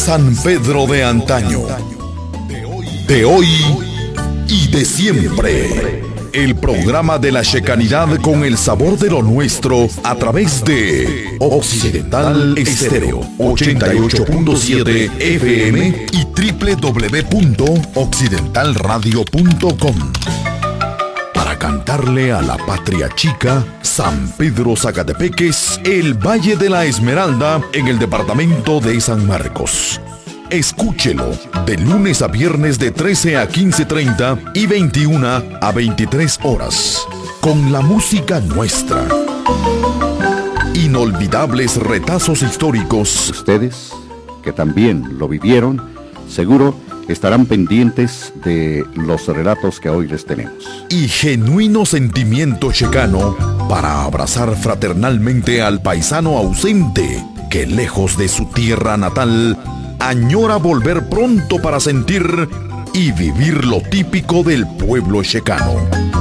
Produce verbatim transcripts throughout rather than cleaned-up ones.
San Pedro de antaño, de hoy y de siempre. El programa de la checanidad con el sabor de lo nuestro a través de Occidental Estéreo ochenta y ocho punto siete F M y doble u doble u doble u punto occidental radio punto com. Para cantarle a la patria chica, San Pedro Zacatepeques, el Valle de la Esmeralda, en el departamento de San Marcos. Escúchelo de lunes a viernes de trece a quince treinta y veintiuna a veintitrés horas, con la música nuestra. Inolvidables retazos históricos. Ustedes, que también lo vivieron, seguro estarán pendientes de los relatos que hoy les tenemos. Y genuino sentimiento checano para abrazar fraternalmente al paisano ausente que, lejos de su tierra natal, añora volver pronto para sentir y vivir lo típico del pueblo checano.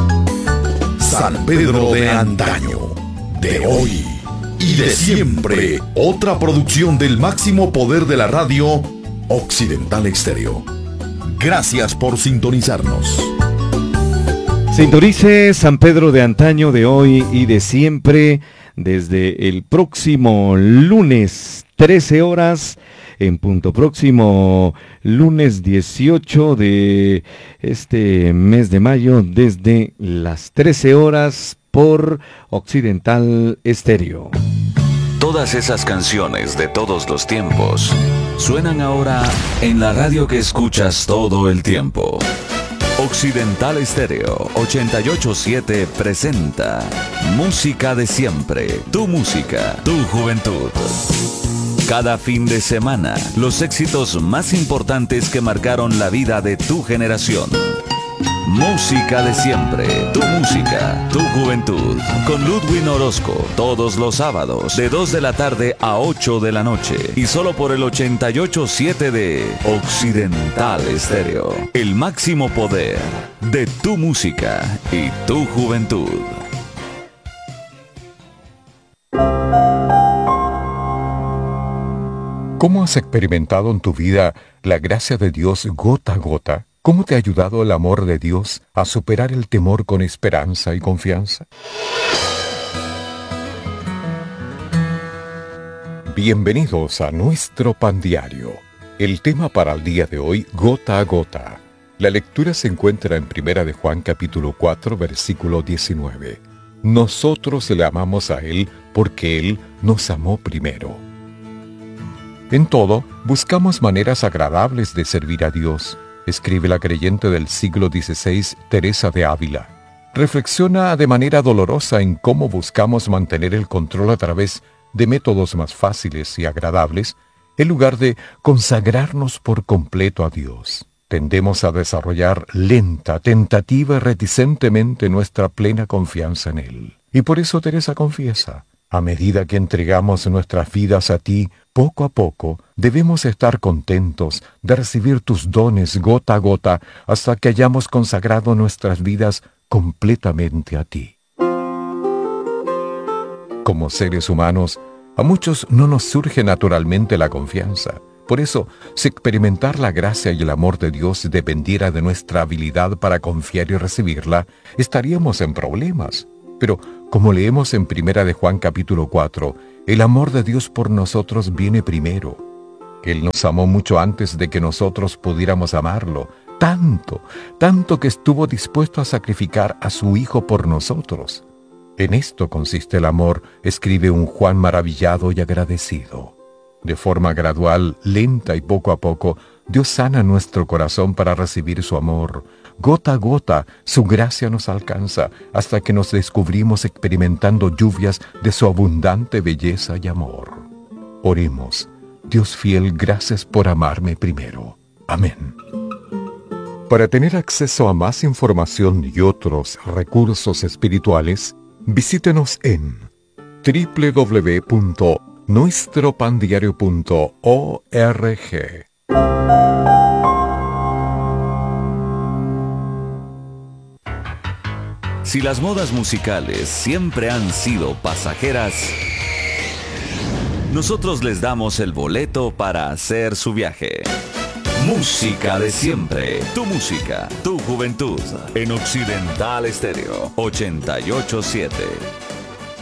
San Pedro de antaño, de hoy y de siempre. Otra producción del máximo poder de la radio, Occidental Estéreo. Gracias por sintonizarnos. Sintonice San Pedro de antaño, de hoy y de siempre, desde el próximo lunes, trece horas, en punto. Próximo lunes dieciocho de este mes de mayo, desde las trece horas, por Occidental Estéreo. Todas esas canciones de todos los tiempos suenan ahora en la radio que escuchas todo el tiempo. Occidental Estéreo ochenta y ocho punto siete presenta Música de Siempre, tu música, tu juventud. Cada fin de semana, los éxitos más importantes que marcaron la vida de tu generación. Música de Siempre, tu música, tu juventud. Con Ludwig Orozco, todos los sábados, de dos de la tarde a ocho de la noche. Y solo por el ochenta y ocho punto siete de Occidental Estéreo. El máximo poder de tu música y tu juventud. ¿Cómo has experimentado en tu vida la gracia de Dios gota a gota? ¿Cómo te ha ayudado el amor de Dios a superar el temor con esperanza y confianza? Bienvenidos a nuestro pan diario. El tema para el día de hoy, gota a gota. La lectura se encuentra en Primera de Juan capítulo cuatro, versículo diecinueve. Nosotros le amamos a Él porque Él nos amó primero. En todo, buscamos maneras agradables de servir a Dios, escribe la creyente del siglo dieciséis, Teresa de Ávila. Reflexiona de manera dolorosa en cómo buscamos mantener el control a través de métodos más fáciles y agradables, en lugar de consagrarnos por completo a Dios. Tendemos a desarrollar lenta, tentativa y reticentemente nuestra plena confianza en Él. Y por eso Teresa confiesa: a medida que entregamos nuestras vidas a ti, poco a poco, debemos estar contentos de recibir tus dones gota a gota hasta que hayamos consagrado nuestras vidas completamente a ti. Como seres humanos, a muchos no nos surge naturalmente la confianza. Por eso, si experimentar la gracia y el amor de Dios dependiera de nuestra habilidad para confiar y recibirla, estaríamos en problemas. Pero, como leemos en Primera de Juan capítulo cuatro, el amor de Dios por nosotros viene primero. Él nos amó mucho antes de que nosotros pudiéramos amarlo, tanto, tanto que estuvo dispuesto a sacrificar a su Hijo por nosotros. En esto consiste el amor, escribe un Juan maravillado y agradecido. De forma gradual, lenta y poco a poco, Dios sana nuestro corazón para recibir su amor. Gota a gota, su gracia nos alcanza, hasta que nos descubrimos experimentando lluvias de su abundante belleza y amor. Oremos. Dios fiel, gracias por amarme primero. Amén. Para tener acceso a más información y otros recursos espirituales, visítenos en doble u doble u doble u punto nuestro pan diario punto org. Si las modas musicales siempre han sido pasajeras, nosotros les damos el boleto para hacer su viaje. Música de siempre, tu música, tu juventud, en Occidental Estéreo ochenta y ocho punto siete.